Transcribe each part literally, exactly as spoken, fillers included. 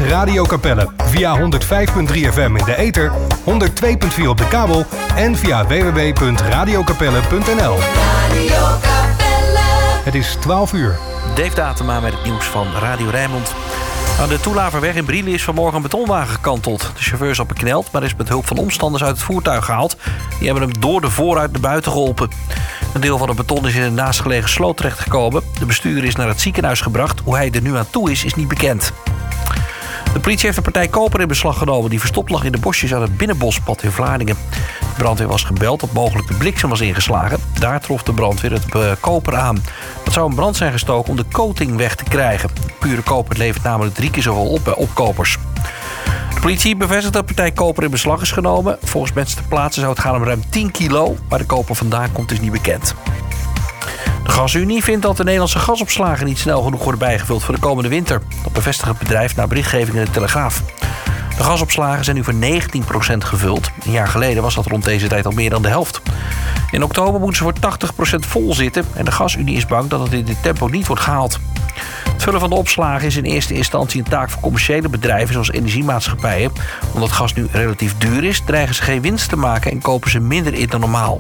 Radio Capelle. Via honderd vijf komma drie F M in de ether, honderd twee komma vier op de kabel en via w w w punt radio capelle punt n l. Radio Capelle. Het is twaalf uur. Dave Datema met het nieuws van Radio Rijnmond. Aan de Toelaverweg in Brielen is vanmorgen een betonwagen gekanteld. De chauffeur is al bekneld, maar is met hulp van omstanders uit het voertuig gehaald. Die hebben hem door de voorruit naar buiten geholpen. Een deel van het beton is in een naastgelegen sloot terechtgekomen. De bestuurder is naar het ziekenhuis gebracht. Hoe hij er nu aan toe is, is niet bekend. De politie heeft een partij koper in beslag genomen die verstopt lag in de bosjes aan het Binnenbospad in Vlaardingen. De brandweer was gebeld dat mogelijk de bliksem was ingeslagen. Daar trof de brandweer het uh, koper aan. Dat zou een brand zijn gestoken om de coating weg te krijgen. Pure koper levert namelijk drie keer zoveel op bij opkopers. De politie bevestigt dat de partij koper in beslag is genomen. Volgens mensen ter plaatse zou het gaan om ruim tien kilo. Waar de koper vandaan komt is niet bekend. De Gasunie vindt dat de Nederlandse gasopslagen niet snel genoeg worden bijgevuld voor de komende winter. Dat bevestigt het bedrijf na berichtgeving in de Telegraaf. De gasopslagen zijn nu voor negentien procent gevuld. Een jaar geleden was dat rond deze tijd al meer dan de helft. In oktober moeten ze voor tachtig procent vol zitten en de Gasunie is bang dat het in dit tempo niet wordt gehaald. Het vullen van de opslagen is in eerste instantie een taak voor commerciële bedrijven zoals energiemaatschappijen. Omdat gas nu relatief duur is, dreigen ze geen winst te maken en kopen ze minder in dan normaal.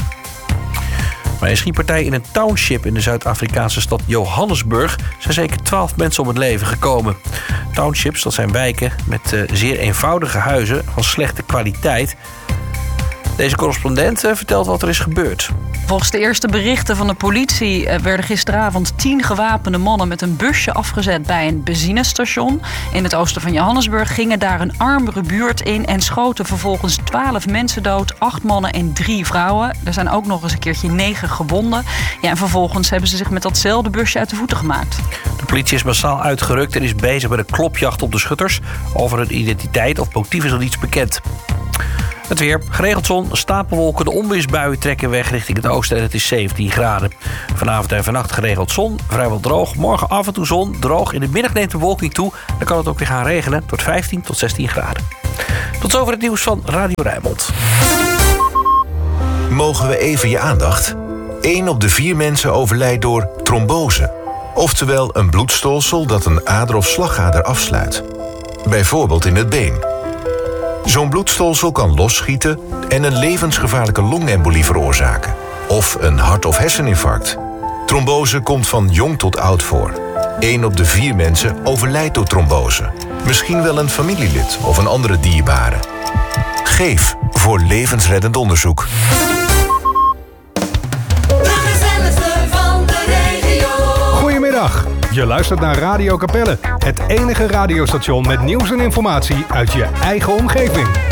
Bij een schietpartij in een township in de Zuid-Afrikaanse stad Johannesburg zijn zeker twaalf mensen om het leven gekomen. Townships, dat zijn wijken met uh, zeer eenvoudige huizen van slechte kwaliteit. Deze correspondent uh, vertelt wat er is gebeurd. Volgens de eerste berichten van de politie werden gisteravond tien gewapende mannen met een busje afgezet bij een benzinestation. In het oosten van Johannesburg gingen daar een armere buurt in en schoten vervolgens twaalf mensen dood, acht mannen en drie vrouwen. Er zijn ook nog eens een keertje negen gewonden. Ja, en vervolgens hebben ze zich met datzelfde busje uit de voeten gemaakt. De politie is massaal uitgerukt en is bezig met een klopjacht op de schutters. Over hun identiteit of motief is nog niets bekend. Het weer, geregeld zon, stapelwolken, de onweersbuien trekken weg richting het oosten en het is zeventien graden. Vanavond en vannacht geregeld zon, vrijwel droog. Morgen af en toe zon, droog. In de middag neemt de bewolking toe. Dan kan het ook weer gaan regenen tot vijftien tot zestien graden. Tot zover het nieuws van Radio Rijnmond. Mogen we even je aandacht? Eén op de vier mensen overlijdt door trombose. Oftewel een bloedstolsel dat een ader of slagader afsluit. Bijvoorbeeld in het been. Zo'n bloedstolsel kan losschieten en een levensgevaarlijke longembolie veroorzaken. Of een hart- of herseninfarct. Trombose komt van jong tot oud voor. Eén op de vier mensen overlijdt door trombose. Misschien wel een familielid of een andere dierbare. Geef voor levensreddend onderzoek. Goedemiddag, je luistert naar Radio Capelle. Het enige radiostation met nieuws en informatie uit je eigen omgeving.